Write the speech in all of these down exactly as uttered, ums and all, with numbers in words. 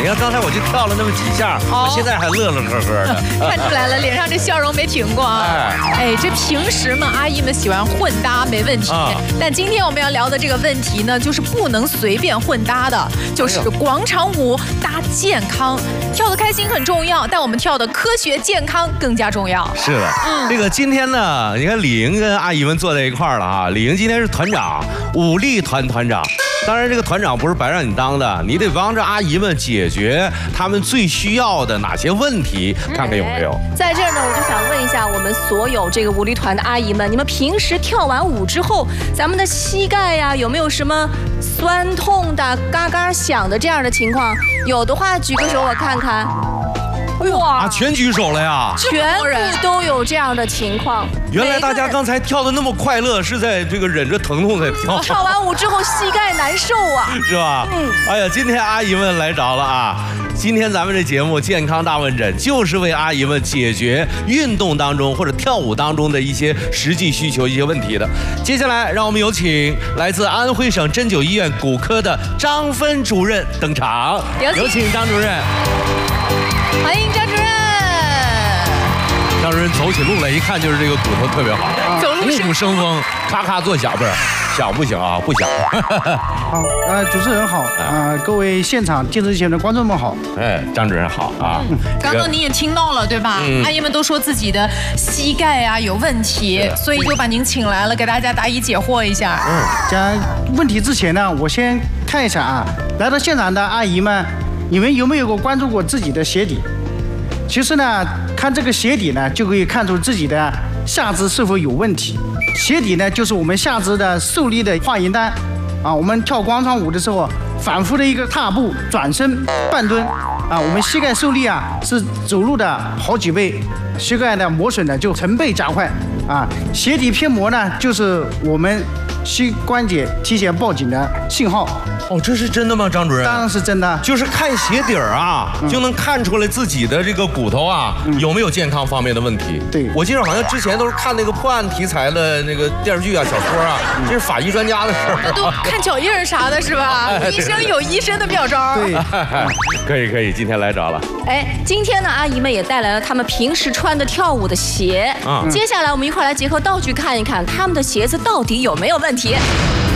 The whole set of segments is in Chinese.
你看刚才我就跳了那么几下，我现在还乐乐呵呵的。 看出来了，脸上这笑容没停过啊。哎，这平时嘛，阿姨们喜欢混搭没问题，但今天我们要聊的这个问题呢，就是不能随便混搭的，就是广场舞搭健康。跳得开心很重要，但我们跳的科学健康更加重要。 是的，嗯，这个今天呢，你看李莹跟阿姨们坐在一块儿了啊。李莹今天是团长，武力团团长。当然，这个团长不是白让你当的，你得帮着阿姨们解决他们最需要的哪些问题，看看有没有。 在这儿呢，我就想问一下我们所有这个武力团的阿姨们，你们平时跳完舞之后，咱们的膝盖呀有没有什么酸痛的、嘎嘎响的这样的情况？有的话举个手我看看。 哇，啊，全举手了呀！ 全部都有这样的情况。 原来大家刚才跳的那么快乐，是在这个忍着疼痛在跳。 跳完舞之后膝盖难受啊， 是吧？嗯。哎呀，今天阿姨们来着了啊！今天咱们这节目《健康大问诊》就是为阿姨们解决运动当中或者跳舞当中的一些实际需求、一些问题的。接下来，让我们有请来自安徽省针灸医院骨科的张芬主任登场。有请张主任。 欢迎张主任。 张主任走起路来一看就是这个骨头特别好， 走路虎虎生风，咔咔作响，不是响不行啊，不响。 好，呃，主持人好，啊、呃，各位现场电视前的观众们好。 哎，张主任好啊。 嗯、刚刚您也听到了对吧？嗯、阿姨们都说自己的膝盖啊有问题，所以就把您请来了，给大家答疑解惑一下。 嗯，讲问题之前呢，我先看一下啊，来到现场的阿姨们。你们有没有过关注过自己的鞋底？其实呢，看这个鞋底呢，就可以看出自己的下肢是否有问题。鞋底呢，就是我们下肢的受力的话音单啊。我们跳广场舞的时候，反复的一个踏步、转身、半蹲啊，我们膝盖受力啊是走路的好几倍，膝盖的磨损呢就成倍加快啊。鞋底偏磨呢，就是我们膝关节提前报警的信号。 哦，这是真的吗，张主任？ 当然是真的， 就是看鞋底儿啊，嗯、就能看出来自己的这个骨头啊、嗯、有没有健康方面的问题。 对， 我记得好像之前都是看那个破案题材的那个电视剧啊、小说啊，嗯、这是法医专家的事儿。 那都看脚印儿啥的，是吧？哎、医生有医生的妙招。 对， 可以可以，今天来着了。 哎，今天呢，阿姨们也带来了她们平时穿的跳舞的鞋。嗯，接下来我们一块来结合道具看一看，她们的鞋子到底有没有问题。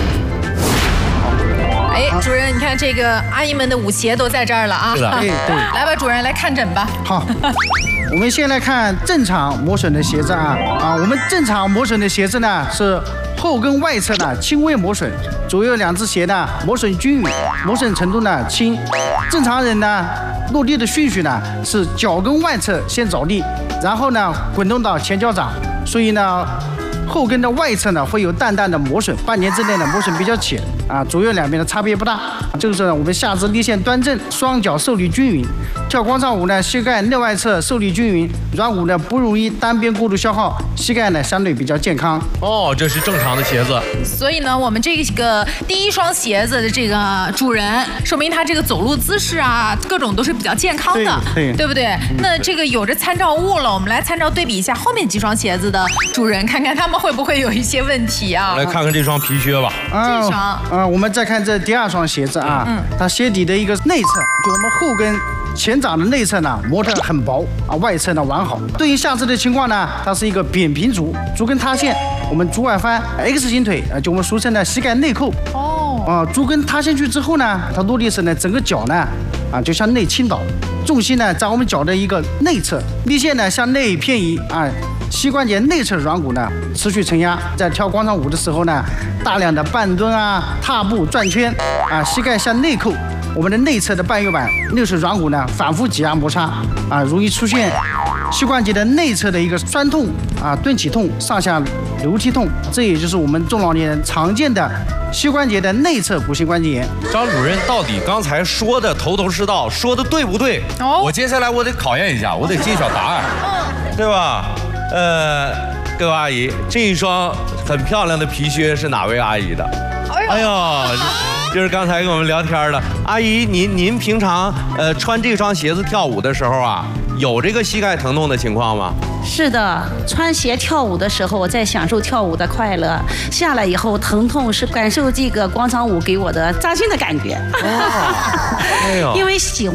哎，主任，你看这个阿姨们的舞鞋都在这儿了啊！ 是的， 对对。 来吧，主任来看诊吧。 好，我们先来看正常磨损的鞋子啊啊，我们正常磨损的鞋子呢是后跟外侧呢轻微磨损，左右两只鞋呢磨损均匀，磨损程度呢轻。正常人呢落地的顺序呢是脚跟外侧先着地，然后呢滚动到前脚掌，所以呢。后跟的外侧呢会有淡淡的磨损，半年之内呢磨损比较浅啊，左右两边的差别不大。这个时候呢，我们下肢立线端正，双脚受力均匀。跳广场舞呢，膝盖内外侧受力均匀，软骨呢不容易单边过度消耗，膝盖呢相对比较健康。 哦，这是正常的鞋子。 所以呢，我们这个第一双鞋子的这个主人，说明他这个走路姿势啊，各种都是比较健康的， 对， 对， 对不对？嗯、那这个有着参照物了，我们来参照对比一下后面几双鞋子的主人，看看他们会不会有一些问题啊？ 来看看这双皮靴吧。 啊、这双啊，我们再看这第二双鞋子啊，嗯，它鞋底的一个内侧，就我们后跟前掌的内侧呢磨得很薄啊，外侧呢完好。对于下肢的情况呢，它是一个扁平足，足跟塌陷，我们足外翻 X 型腿啊，就我们俗称的膝盖内扣。哦，啊，足跟塌陷去之后呢，它落地时呢，整个脚呢啊就向内倾倒，重心呢在我们脚的一个内侧，立线呢向内偏移啊。膝关节内侧软骨呢持续承压，在跳广场舞的时候呢，大量的半蹲啊、踏步、转圈啊，膝盖向内扣，我们的内侧的半月板、内侧软骨呢反复挤压摩擦啊，容易出现膝关节的内侧的一个酸痛啊、顿起痛、上下楼梯痛，这也就是我们中老年人常见的膝关节的内侧骨性关节炎。 张主任到底刚才说的头头是道，说的对不对？哦，我接下来我得考验一下，我得揭晓答案，对吧？呃，各位阿姨，这一双很漂亮的皮靴是哪位阿姨的？哎呦，就是刚才跟我们聊天的阿姨，您您平常呃穿这双鞋子跳舞的时候啊，有这个膝盖疼痛的情况吗？ 是的，穿鞋跳舞的时候，我在享受跳舞的快乐，下来以后疼痛是感受这个广场舞给我的扎心的感觉。哦，哎呦，因为喜